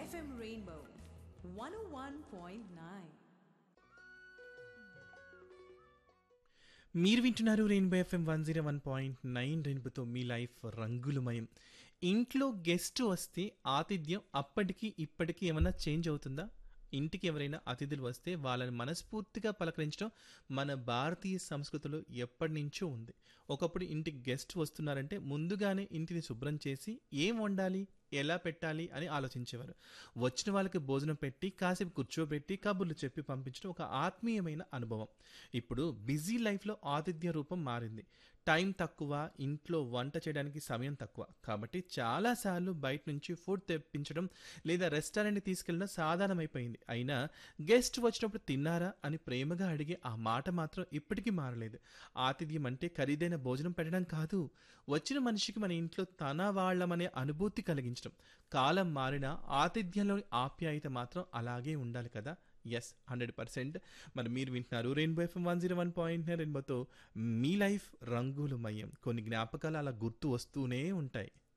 FM Rainbow 101.9. మీరు వింటున్నారు rainbow FM 101.9 రెయిన్బోతో మీ లైఫ్ రంగులమయం. ఇంట్లో గెస్ట్ వస్తే ఆతిథ్యం అప్పటికి ఇప్పటికి ఏమన్నా చేంజ్ అవుతుందా? ఇంటికి ఎవరైనా అతిథులు వస్తే వాళ్ళని మనస్ఫూర్తిగా పలకరించడం మన భారతీయ సంస్కృతిలో ఎప్పటి నుంచో ఉంది. ఒకప్పుడు ఇంటికి గెస్ట్ వస్తున్నారంటే ముందుగానే ఇంటిని శుభ్రం చేసి ఏం వండాలి, ఎలా పెట్టాలి అని ఆలోచించేవారు. వచ్చిన వాళ్ళకి భోజనం పెట్టి కాసేపు కూర్చోబెట్టి కబుర్లు చెప్పి పంపించడం ఒక ఆత్మీయమైన అనుభవం. ఇప్పుడు బిజీ లైఫ్లో ఆతిథ్య రూపం మారింది. టైం తక్కువ, ఇంట్లో వంట చేయడానికి సమయం తక్కువ, కాబట్టి చాలాసార్లు బయట నుంచి ఫుడ్ తెప్పించడం లేదా రెస్టారెంట్కి తీసుకెళ్ళడం సాధారణమైపోయింది. అయినా గెస్ట్ వచ్చినప్పుడు తిన్నారా అని ప్రేమగా అడిగే ఆ మాట మాత్రం ఇప్పటికీ మారలేదు. ఆతిథ్యం అంటే ఖరీదైన భోజనం పెట్టడం కాదు, వచ్చిన మనిషికి మన ఇంట్లో తన వాళ్ళమనే అనుభూతి కలిగించడం. కాలం మారిన ఆతిథ్యంలోని ఆప్యాయత మాత్రం అలాగే ఉండాలి కదా. ఎస్, 100%. మరి మీరు వింటున్నారు రెయిన్బో ఎఫ్ఎం 101.9 రెయిన్బోతో మీ లైఫ్ రంగులమయం. కొన్ని జ్ఞాపకాలు అలా గుర్తు వస్తూనే ఉంటాయి.